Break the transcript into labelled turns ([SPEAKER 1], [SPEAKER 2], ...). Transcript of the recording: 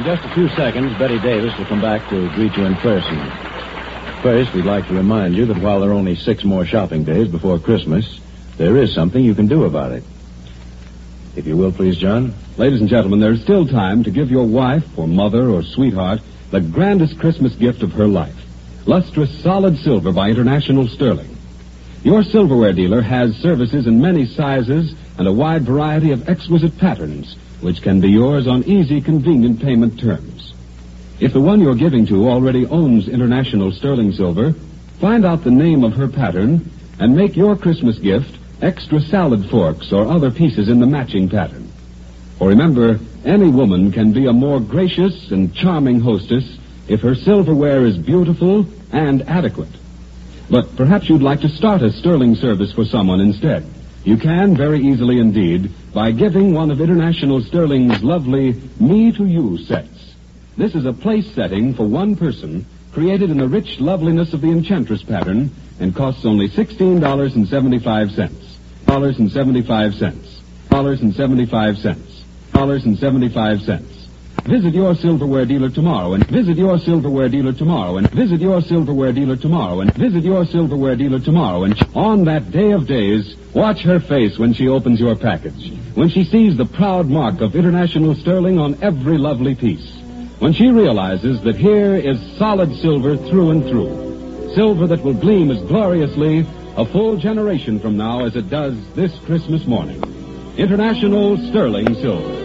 [SPEAKER 1] just a few seconds, Betty Davis will come back to greet you in person. First, we'd like to remind you that while there are only 6 more shopping days before Christmas, there is something you can do about it. If you will, please, John.
[SPEAKER 2] Ladies and gentlemen, there's still time to give your wife or mother or sweetheart the grandest Christmas gift of her life. Lustrous solid silver by International Sterling. Your silverware dealer has services in many sizes and a wide variety of exquisite patterns, which can be yours on easy, convenient payment terms. If the one you're giving to already owns International Sterling Silver, find out the name of her pattern and make your Christmas gift extra salad forks or other pieces in the matching pattern. For remember, any woman can be a more gracious and charming hostess if her silverware is beautiful and adequate. But perhaps you'd like to start a sterling service for someone instead. You can very easily indeed by giving one of International Sterling's lovely Me-to-You sets. This is a place setting for one person, created in the rich loveliness of the Enchantress pattern, and costs only $16.75. $75. Visit your silverware dealer tomorrow and visit your silverware dealer tomorrow and visit your silverware dealer tomorrow and visit your silverware dealer tomorrow and on that day of days, watch her face when she opens your package, when she sees the proud mark of International Sterling on every lovely piece, when she realizes that here is solid silver through and through, silver that will gleam as gloriously a full generation from now as it does this Christmas morning. International Sterling Silver.